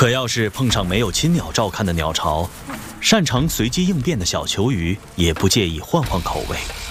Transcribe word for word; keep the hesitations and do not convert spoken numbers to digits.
可要是碰上没有亲鸟照看的鸟巢，擅长随机应变的小球鱼也不介意换换口味。